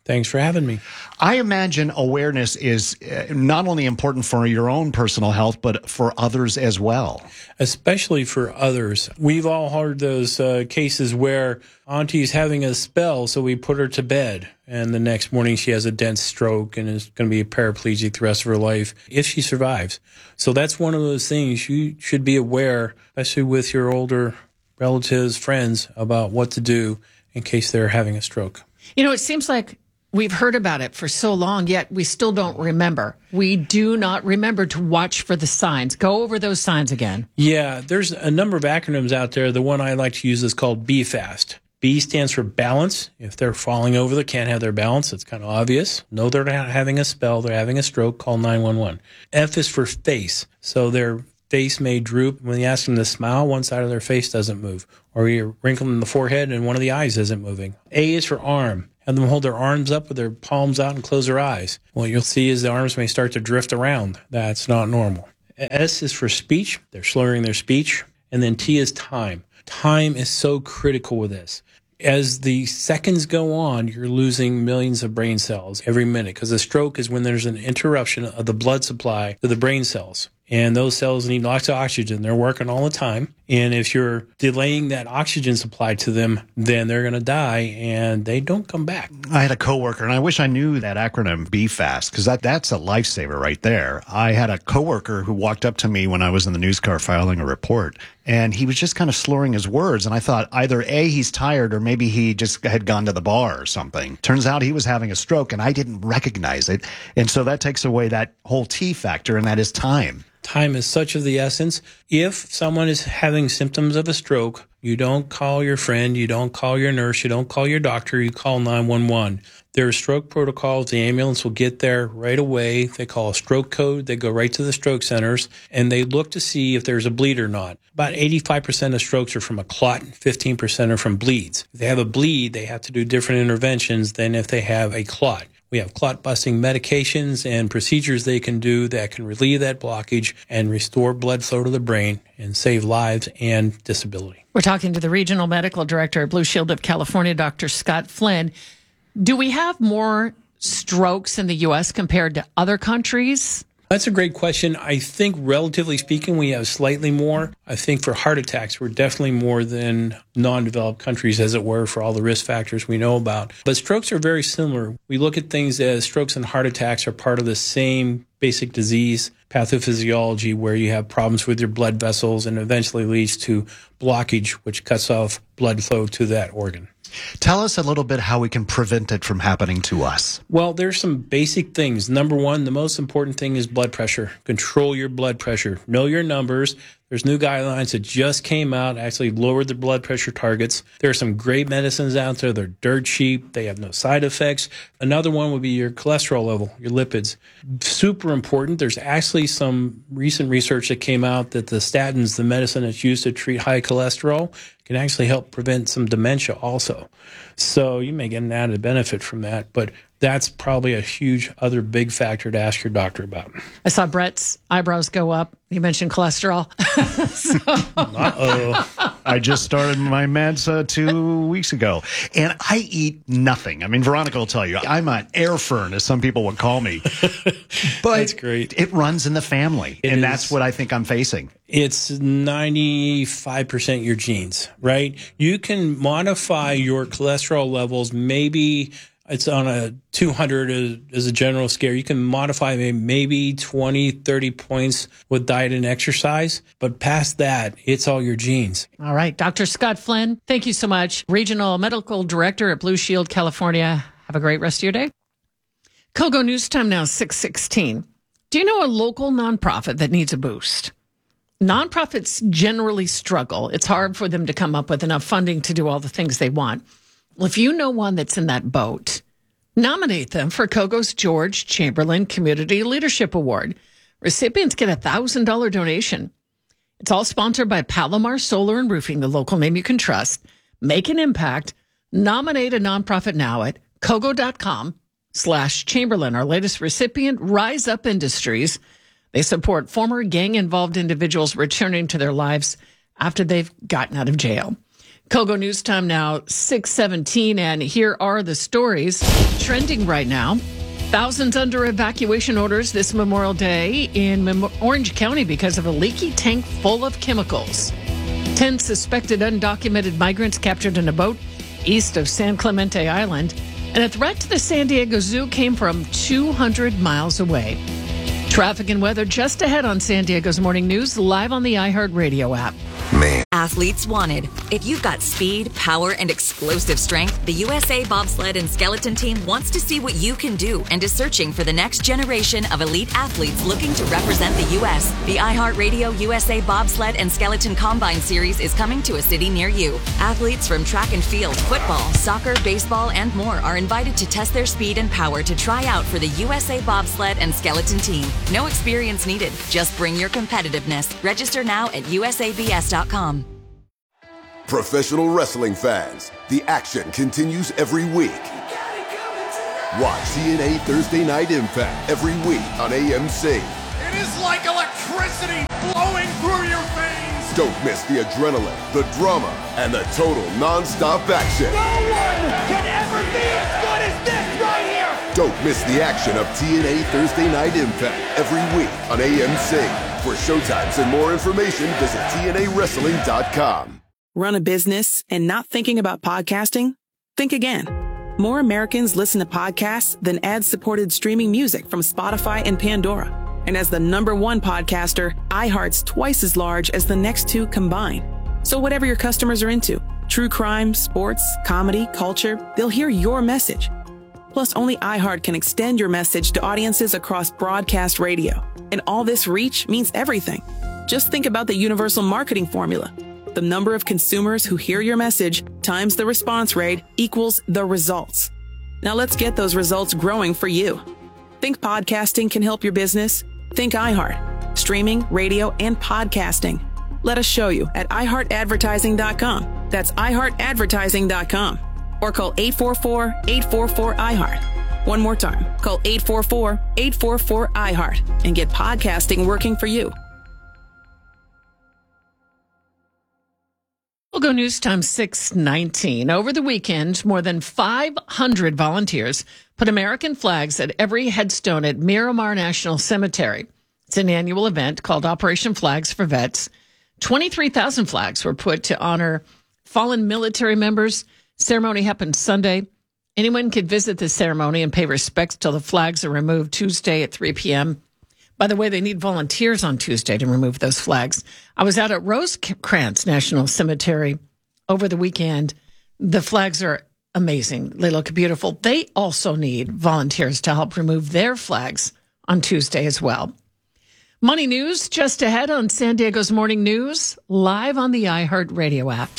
Thanks for having me. I imagine awareness is not only important for your own personal health, but for others as well. Especially for others. We've all heard those uh, cases where Auntie's having a spell, so we put her to bed. And the next morning she has a dense stroke and is going to be paraplegic the rest of her life if she survives. So that's one of those things you should be aware, especially with your older relatives, friends, about what to do in case they're having a stroke. You know, it seems like we've heard about it for so long, yet we still don't remember. We do not remember to watch for the signs. Go over those signs again. Yeah, there's a number of acronyms out there. The one I like to use is called B FAST. B stands for balance. If they're falling over, they can't have their balance. It's kind of obvious. No, they're not having a spell. They're having a stroke. Call nine one one. F is for face. So their face may droop. When you ask them to smile, one side of their face doesn't move. Or you're wrinkling the forehead and one of the eyes isn't moving. A is for arm. Have them hold their arms up with their palms out and close their eyes. What you'll see is the arms may start to drift around. That's not normal. S is for speech. They're slurring their speech. And then T is time. Time is so critical with this. As the seconds go on, you're losing millions of brain cells every minute because a stroke is when there's an interruption of the blood supply to the brain cells. And those cells need lots of oxygen. They're working all the time. And if you're delaying that oxygen supply to them, then they're going to die and they don't come back. I had a coworker, and I wish I knew that acronym B FAST, because that, that's a lifesaver right there. I had a coworker who walked up to me when I was in the news car filing a report, and he was just kind of slurring his words. And I thought either A, he's tired, or maybe he just had gone to the bar or something. Turns out he was having a stroke, and I didn't recognize it. And so that takes away that whole T factor, and that is time. Time is such of the essence. If someone is having symptoms of a stroke, you don't call your friend, you don't call your nurse, you don't call your doctor, you call nine one one. There are stroke protocols. The ambulance will get there right away. They call a stroke code. They go right to the stroke centers, and they look to see if there's a bleed or not. About eighty-five percent of strokes are from a clot, and fifteen percent are from bleeds. If they have a bleed, they have to do different interventions than if they have a clot. We have clot-busting medications and procedures they can do that can relieve that blockage and restore blood flow to the brain and save lives and disability. We're talking to the Regional Medical Director at Blue Shield of California, Doctor Scott Flynn. Do we have more strokes in the U S compared to other countries? That's a great question. I think, relatively speaking, we have slightly more. I think for heart attacks, we're definitely more than non-developed countries, as it were, for all the risk factors we know about. But strokes are very similar. We look at things as strokes and heart attacks are part of the same basic disease pathophysiology, where you have problems with your blood vessels and eventually leads to blockage, which cuts off blood flow to that organ. Tell us a little bit how we can prevent it from happening to us. Well, there's some basic things. Number one, the most important thing is blood pressure. Control your blood pressure. Know your numbers. There's new guidelines that just came out, actually lowered the blood pressure targets. There are some great medicines out there. They're dirt cheap. They have no side effects. Another one would be your cholesterol level, your lipids. Super important. There's actually some recent research that came out that the statins, the medicine that's used to treat high cholesterol, can actually help prevent some dementia also. So you may get an added benefit from that, but that's probably a huge other big factor to ask your doctor about. I saw Brett's eyebrows go up. You mentioned cholesterol. so. Uh-oh. I just started my meds uh, two weeks ago, and I eat nothing. I mean, Veronica will tell you, I'm an air fern, as some people would call me. But that's great. It runs in the family, It and is. that's what I think I'm facing. It's ninety-five percent your genes, right? You can modify your cholesterol levels. Maybe it's on a two hundred as, as a general scale. You can modify maybe twenty, thirty points with diet and exercise. But past that, it's all your genes. All right. Doctor Scott Flynn, thank you so much. Regional Medical Director at Blue Shield, California. Have a great rest of your day. Kogo News Time now, six sixteen. Do you know a local nonprofit that needs a boost? Nonprofits generally struggle. It's hard for them to come up with enough funding to do all the things they want. Well, if you know one that's in that boat, nominate them for Kogo's George Chamberlain Community Leadership Award. Recipients get a one thousand dollars donation. It's all sponsored by Palomar Solar and Roofing, the local name you can trust. Make an impact. Nominate a nonprofit now at kogo.com slash Chamberlain. Our latest recipient, Rise Up Industries. They support former gang-involved individuals returning to their lives after they've gotten out of jail. Kogo News Time now, six seventeen, and here are the stories trending right now. Thousands under evacuation orders this Memorial Day in Mem- Orange County because of a leaky tank full of chemicals. Ten suspected undocumented migrants captured in a boat east of San Clemente Island, and a threat to the San Diego Zoo came from two hundred miles away. Traffic and weather just ahead on San Diego's Morning News, live on the iHeartRadio app. Man. Athletes wanted. If you've got speed, power, and explosive strength, the U S A Bobsled and Skeleton Team wants to see what you can do and is searching for the next generation of elite athletes looking to represent the U S The iHeartRadio U S A Bobsled and Skeleton Combine Series is coming to a city near you. Athletes from track and field, football, soccer, baseball, and more are invited to test their speed and power to try out for the U S A Bobsled and Skeleton Team. No experience needed. Just bring your competitiveness. Register now at U S A B S dot com. Professional wrestling fans, the action continues every week. Watch T N A Thursday Night Impact every week on A M C. It is like electricity flowing through your veins. Don't miss the adrenaline, the drama, and the total non-stop action. No one can ever be as good as this right here. Don't miss the action of T N A Thursday Night Impact every week on A M C. For showtimes and more information, visit T N A wrestling dot com. Run a business and not thinking about podcasting? Think again. More Americans listen to podcasts than ad-supported streaming music from Spotify and Pandora. And as the number one podcaster, iHeart's twice as large as the next two combined. So whatever your customers are into, true crime, sports, comedy, culture, they'll hear your message. Plus, only iHeart can extend your message to audiences across broadcast radio. And all this reach means everything. Just think about the universal marketing formula. The number of consumers who hear your message times the response rate equals the results. Now let's get those results growing for you. Think podcasting can help your business? Think iHeart. Streaming, radio, and podcasting. Let us show you at i heart advertising dot com. That's i heart advertising dot com. Or call eight four four, eight four four, I heart. One more time. Call eight four four, eight four four, I heart and get podcasting working for you. Kogo News Time six nineteen. Over the weekend, more than five hundred volunteers put American flags at every headstone at Miramar National Cemetery. It's an annual event called Operation Flags for Vets. twenty-three thousand flags were put to honor fallen military members. Ceremony happened Sunday. Anyone could visit the ceremony and pay respects till the flags are removed Tuesday at three p.m. By the way, they need volunteers on Tuesday to remove those flags. I was out at Rosecrans National Cemetery over the weekend. The flags are amazing. They look beautiful. They also need volunteers to help remove their flags on Tuesday as well. Money news just ahead on San Diego's Morning News, live on the iHeartRadio app.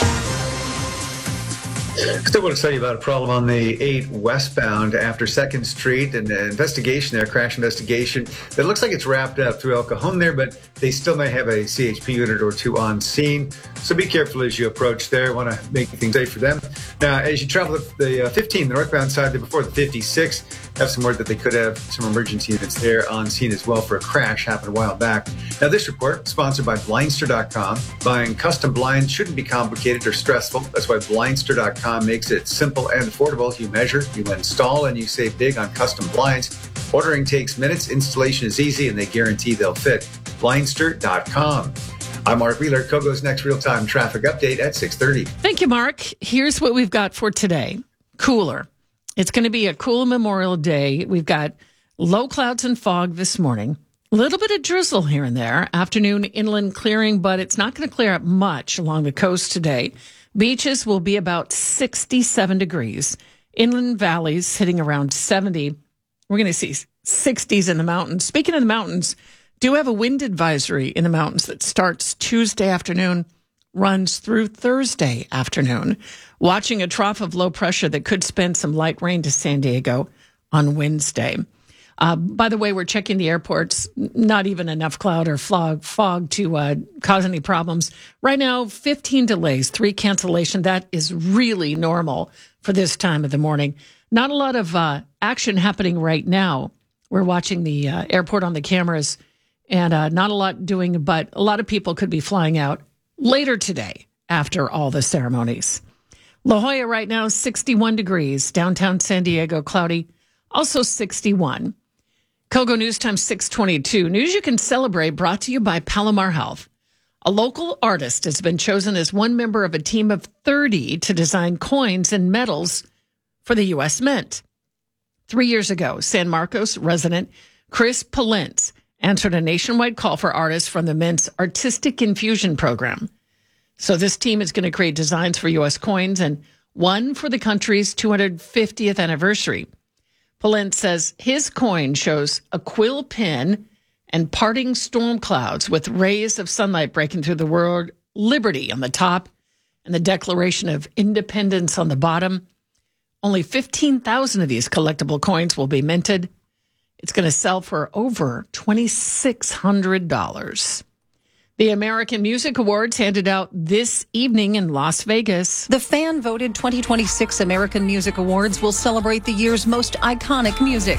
Still want to tell you about a problem on the eight westbound after second Street, and an investigation there, crash investigation, that looks like it's wrapped up through El Cajon there, but they still may have a C H P unit or two on scene. So be careful as you approach there. Want to make things safe for them. Now, as you travel the uh, fifteen, the northbound side there before the fifty-six, have some word that they could have some emergency units there on scene as well for a crash happened a while back. Now, this report sponsored by Blindster dot com. Buying custom blinds shouldn't be complicated or stressful. That's why Blindster dot com makes it simple and affordable. You measure, you install, and you save big on custom blinds. Ordering takes minutes, installation is easy, and they guarantee they'll fit. Blindster dot com. I'm Mark Wheeler. Kogo's next real-time traffic update at six thirty. Thank you, Mark. Here's what we've got for today. Cooler. It's going to be a cool Memorial Day. We've got low clouds and fog this morning. A little bit of drizzle here and there. Afternoon inland clearing, but it's not going to clear up much along the coast today. Beaches will be about sixty-seven degrees. Inland valleys hitting around seventy. We're going to see sixties in the mountains. Speaking of the mountains, do have a wind advisory in the mountains that starts Tuesday afternoon, runs through Thursday afternoon. Watching a trough of low pressure that could spend some light rain to San Diego on Wednesday. Uh, by the way, we're checking the airports. Not even enough cloud or fog, fog to uh, cause any problems. Right now, fifteen delays, three cancellation. That is really normal for this time of the morning. Not a lot of uh, action happening right now. We're watching the uh, airport on the cameras, and uh, not a lot doing, but a lot of people could be flying out later today after all the ceremonies. La Jolla right now, sixty-one degrees. Downtown San Diego, cloudy, also sixty-one. Kogo News Time six twenty-two. News you can celebrate brought to you by Palomar Health. A local artist has been chosen as one member of a team of thirty to design coins and medals for the U S Mint. Three years ago, San Marcos resident Chris Palentz answered a nationwide call for artists from the Mint's Artistic Infusion program. So this team is going to create designs for U S coins and one for the country's two hundred fiftieth anniversary. Palentz says his coin shows a quill pen and parting storm clouds with rays of sunlight breaking through the word liberty on the top and the Declaration of Independence on the bottom. Only fifteen thousand of these collectible coins will be minted. It's going to sell for over two thousand six hundred dollars. The American Music Awards handed out this evening in Las Vegas. The fan-voted twenty twenty-six American Music Awards will celebrate the year's most iconic music.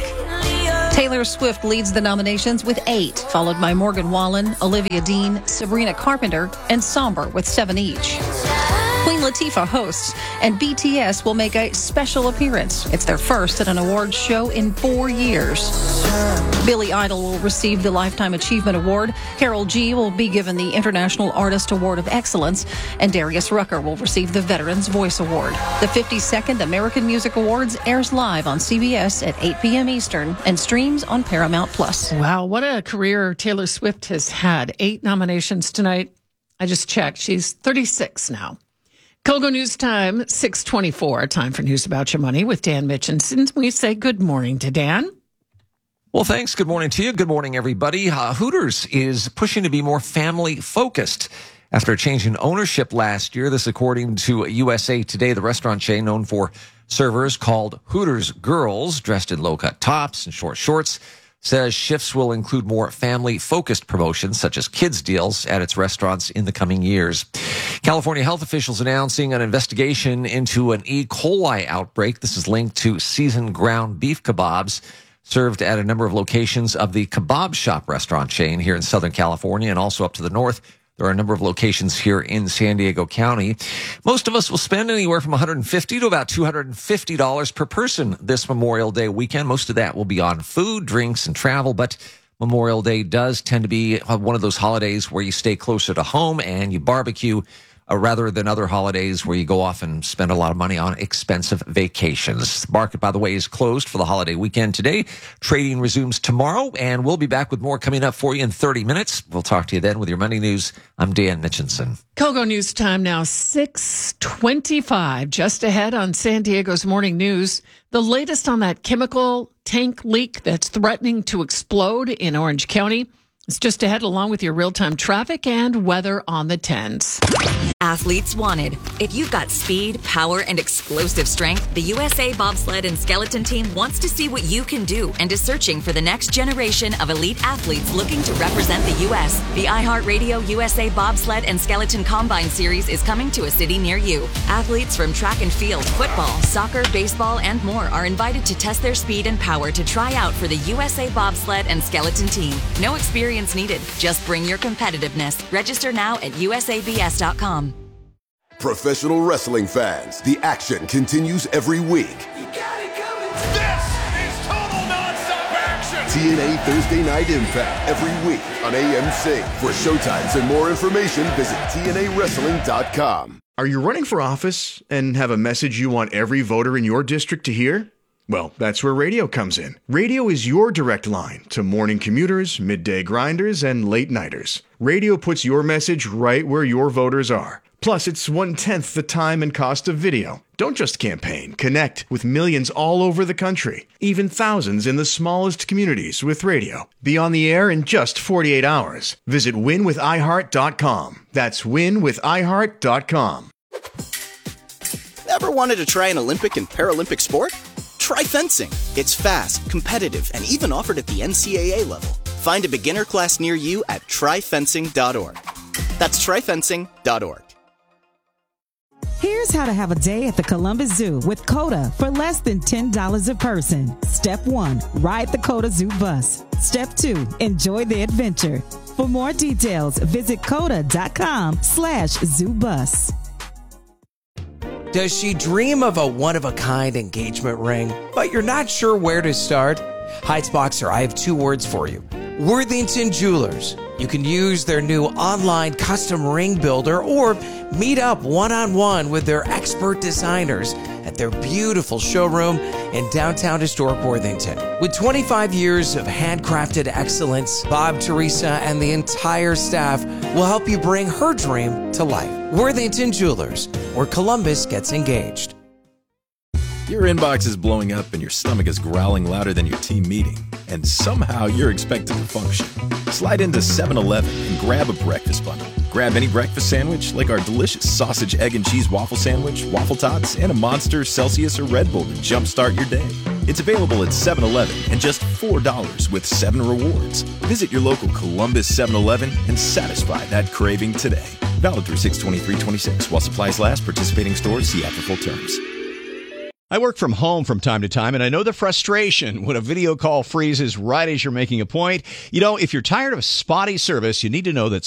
Taylor Swift leads the nominations with eight, followed by Morgan Wallen, Olivia Dean, Sabrina Carpenter, and Somber with seven each. Queen Latifah hosts, and B T S will make a special appearance. It's their first at an awards show in four years. Billy Idol will receive the Lifetime Achievement Award. Karol G will be given the International Artist Award of Excellence, and Darius Rucker will receive the Veterans Voice Award. The fifty-second American Music Awards airs live on C B S at eight p.m. Eastern and streams on Paramount Plus. Wow, what a career Taylor Swift has had. Eight nominations tonight. I just checked. She's thirty-six now. Kogo News Time, six twenty-four. Time for News About Your Money with Dan Mitchinson. We say good morning to Dan. Well, thanks. Good morning to you. Good morning, everybody. Uh, Hooters is pushing to be more family-focused after changing ownership last year. This according to U S A Today, the restaurant chain known for servers called Hooters Girls, dressed in low-cut tops and short shorts, says shifts will include more family-focused promotions, such as kids' deals, at its restaurants in the coming years. California health officials announcing an investigation into an E. coli outbreak. This is linked to seasoned ground beef kebabs served at a number of locations of the Kebab Shop restaurant chain here in Southern California and also up to the north. There are a number of locations here in San Diego County. Most of us will spend anywhere from one hundred fifty dollars to about two hundred fifty dollars per person this Memorial Day weekend. Most of that will be on food, drinks, and travel, but Memorial Day does tend to be one of those holidays where you stay closer to home and you barbecue, uh, rather than other holidays where you go off and spend a lot of money on expensive vacations. The market, by the way, is closed for the holiday weekend today. Trading resumes tomorrow, and we'll be back with more coming up for you in thirty minutes. We'll talk to you then with your Money News. I'm Dan Mitchinson. Kogo News Time now, six twenty-five. Just ahead on San Diego's Morning News, the latest on that chemical tank leak that's threatening to explode in Orange County. It's just ahead, along with your real-time traffic and weather on the tens. Athletes wanted. If you've got speed, power, and explosive strength, the U S A Bobsled and Skeleton Team wants to see what you can do and is searching for the next generation of elite athletes looking to represent the U S. The iHeartRadio U S A Bobsled and Skeleton Combine Series is coming to a city near you. Athletes from track and field, football, soccer, baseball, and more are invited to test their speed and power to try out for the U S A Bobsled and Skeleton Team. No experience needed. Just bring your competitiveness. Register now at U S A B S dot com. Professional wrestling fans, the action continues every week. This is total nonstop action. T N A Thursday Night Impact every week on A M C. For showtimes and more information, visit T N A wrestling dot com. Are you running for office and have a message you want every voter in your district to hear? Well, that's where radio comes in. Radio is your direct line to morning commuters, midday grinders, and late nighters. Radio puts your message right where your voters are. Plus, it's one-tenth the time and cost of video. Don't just campaign. Connect with millions all over the country, even thousands in the smallest communities with radio. Be on the air in just forty-eight hours. Visit win with i heart dot com. That's win with i heart dot com. Ever wanted to try an Olympic and Paralympic sport? Try fencing. It's fast, competitive, and even offered at the N C double A level. Find a beginner class near you at try fencing dot org. That's try fencing dot org. Here's how to have a day at the Columbus Zoo with COTA for less than ten dollars a person. Step one, ride the COTA Zoo bus. Step two, enjoy the adventure. For more details, visit COTA dot com slash zoo bus. Does she dream of a one-of-a-kind engagement ring, but you're not sure where to start? Heights Boxer, I have two words for you. Worthington Jewelers. You can use their new online custom ring builder or meet up one-on-one with their expert designers at their beautiful showroom in downtown historic Worthington. With twenty-five years of handcrafted excellence, Bob, Teresa, and the entire staff will help you bring her dream to life. Worthington Jewelers, where Columbus gets engaged. Your inbox is blowing up and your stomach is growling louder than your team meeting, and somehow you're expected to function. Slide into seven eleven and grab a breakfast bundle. Grab any breakfast sandwich like our delicious sausage, egg, and cheese waffle sandwich, waffle tots, and a Monster, Celsius, or Red Bull to jumpstart your day. It's available at seven eleven and just four dollars with seven rewards. Visit your local Columbus seven eleven and satisfy that craving today. Valid through six twenty-three twenty-six. While supplies last, participating stores see app for full terms. I work from home from time to time, and I know the frustration when a video call freezes right as you're making a point. You know, if you're tired of spotty service, you need to know that